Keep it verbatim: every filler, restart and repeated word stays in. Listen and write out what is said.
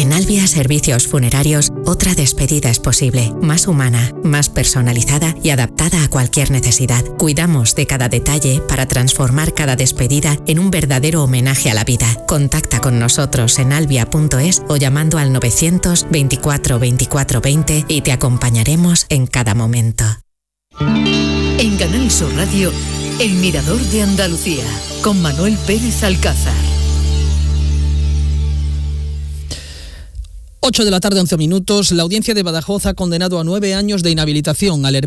En Albia Servicios Funerarios, otra despedida es posible, más humana, más personalizada y adaptada a cualquier necesidad. Cuidamos de cada detalle para transformar cada despedida en un verdadero homenaje a la vida. Contacta con nosotros en albia punto es o llamando al novecientos veinticuatro veinticuatro veinte y te acompañaremos en cada momento. En Canal Sur Radio, El Mirador de Andalucía, con Manuel Pérez Alcázar. ocho de la tarde, once minutos. La audiencia de Badajoz ha condenado a nueve años de inhabilitación al